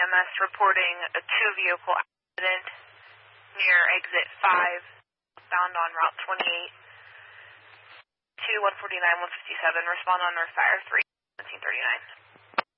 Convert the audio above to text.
EMS reporting a two-vehicle accident near exit 5, bound on Route 28. 149, 157. Respond on North Fire 3, 1739.